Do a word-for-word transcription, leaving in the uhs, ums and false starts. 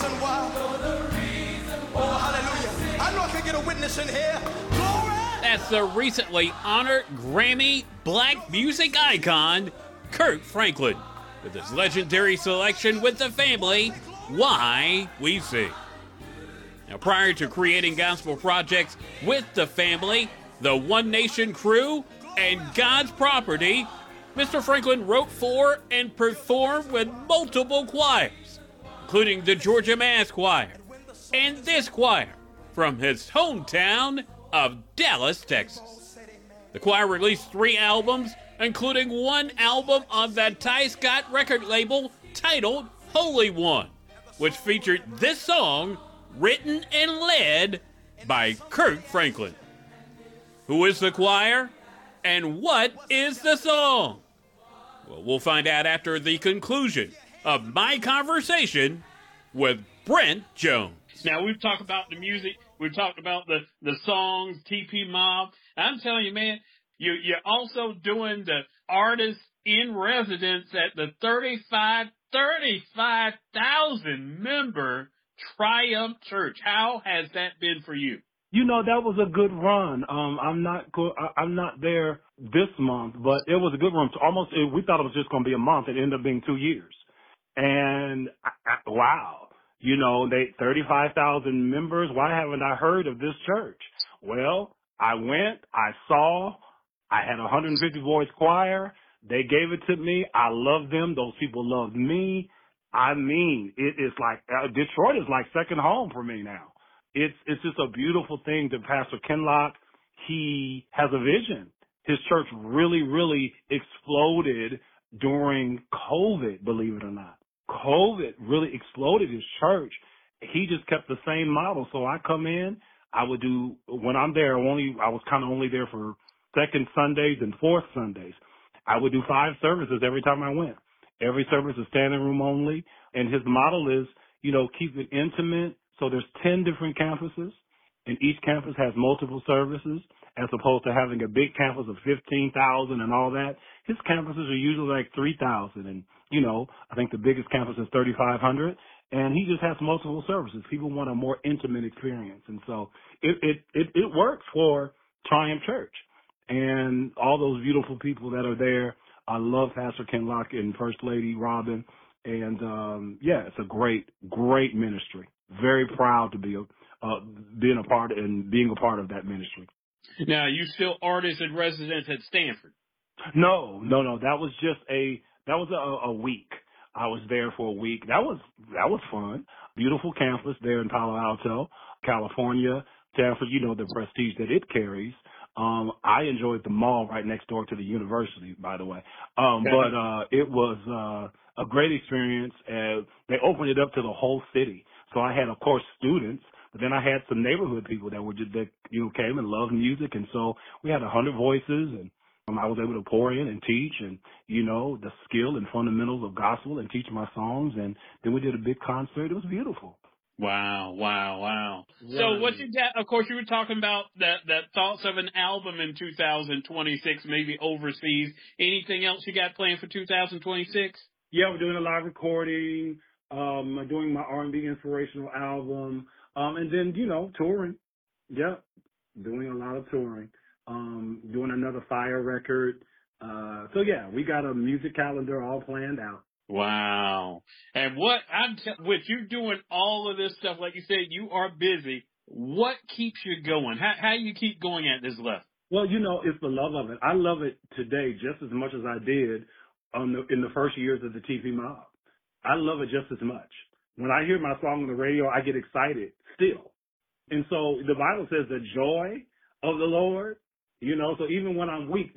reason why. Oh, hallelujah. I know I can get a witness in here. Glory. That's the recently honored Grammy black music icon, Kirk Franklin, with his legendary selection with the family, Why We Sing. Now, prior to creating gospel projects with the family, the One Nation Crew, and God's Property, Mister Franklin wrote for and performed with multiple choirs, including the Georgia Mass Choir and this choir from his hometown of Dallas, Texas. The choir released three albums, including one album on the Ty Scott record label titled Holy One, which featured this song written and led by Kirk Franklin. Who is the choir, and what is the song? Well, we'll find out after the conclusion of my conversation with Brent Jones. Now, we've talked about the music. We've talked about the, the songs, T P Mob. I'm telling you, man, you, you're also doing the artist in residence at the thirty-five thousand member Triumph Church. How has that been for you? You know, that was a good run. Um, I'm not go- I- I'm not there this month, but it was a good run. Almost, we thought it was just going to be a month. It ended up being two years. And I, I, wow, you know, they thirty-five thousand members. Why haven't I heard of this church? Well, I went, I saw, I had a one hundred fifty voice choir. They gave it to me. I love them. Those people love me. I mean, it is like uh, Detroit is like second home for me now. It's it's just a beautiful thing that Pastor Kenlock, he has a vision. His church really, really exploded during COVID, believe it or not. COVID really exploded his church. He just kept the same model. So I come in, I would do, when I'm there, only I was kind of only there for second Sundays and fourth Sundays. I would do five services every time I went. Every service is standing room only. And his model is, you know, keep it intimate. So there's ten different campuses, and each campus has multiple services, as opposed to having a big campus of fifteen thousand and all that. His campuses are usually like three thousand, and, you know, I think the biggest campus is thirty-five hundred, and he just has multiple services. People want a more intimate experience, and so it, it, it, it works for Triumph Church. And all those beautiful people that are there. I love Pastor Kenlock and First Lady Robin, and, um, yeah, it's a great, great ministry. Very proud to be a, uh, being a part and being a part of that ministry. Now, you still artist in residence at Stanford? No, no, no. That was just a that was a, a week. I was there for a week. That was that was fun. Beautiful campus there in Palo Alto, California. Stanford, you know the prestige that it carries. Um, I enjoyed the mall right next door to the university, by the way. Um, okay. But uh, it was uh, a great experience. And they opened it up to the whole city. So I had, of course, students, but then I had some neighborhood people that were just that you know came and loved music, and so we had a hundred voices, and um, I was able to pour in and teach, and you know the skill and fundamentals of gospel, and teach my songs, and then we did a big concert. It was beautiful. Wow, wow, wow. Right. So what you got, of course, you were talking about that, that thoughts of an album in two thousand twenty-six, maybe overseas. Anything else you got planned for two thousand twenty-six? Yeah, we're doing a live recording. Um, I'm doing my R and B inspirational album. Um, and then, you know, touring. Yep. Doing a lot of touring. Um, doing another Fire record. Uh, so yeah, we got a music calendar all planned out. Wow. And what I'm t- with you doing all of this stuff, like you said, you are busy. What keeps you going? How how you keep going at this level? Well, you know, it's the love of it. I love it today just as much as I did um, the, in the first years of the T P Mob. I love it just as much. When I hear my song on the radio, I get excited still. And so the Bible says the joy of the Lord, you know, so even when I'm weak,